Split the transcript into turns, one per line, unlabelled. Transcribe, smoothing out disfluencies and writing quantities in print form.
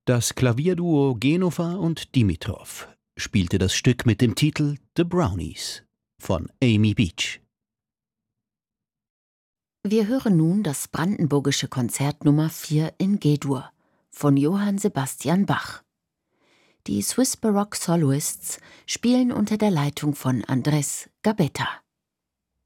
Das Klavierduo Genova und Dimitrov spielte das Stück mit dem Titel The Brownies von Amy Beach.
Wir hören nun das Brandenburgische Konzert Nummer 4 in G-Dur von Johann Sebastian Bach. Die Swiss Baroque Soloists spielen unter der Leitung von Andrés Gabetta.